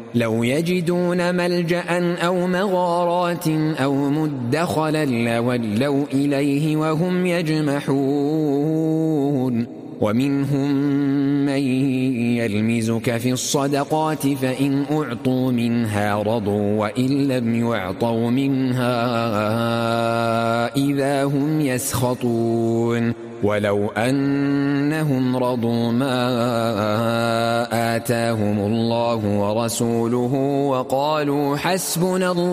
لو يجدون ملجأ أو مغارات أو مدخلا لولوا إليه وهم يجمحون ومنهم من يلمزك في الصدقات فإن أعطوا منها رضوا وإن لم يعطوا منها إذا هم يسخطون ولو أنهم رضوا ما آتاهم الله ورسوله وقالوا حسبنا الله